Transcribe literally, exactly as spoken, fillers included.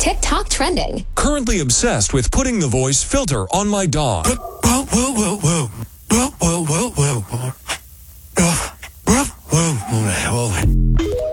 TikTok trending. Currently obsessed with putting the voice filter on my dog. Whoa, whoa, whoa,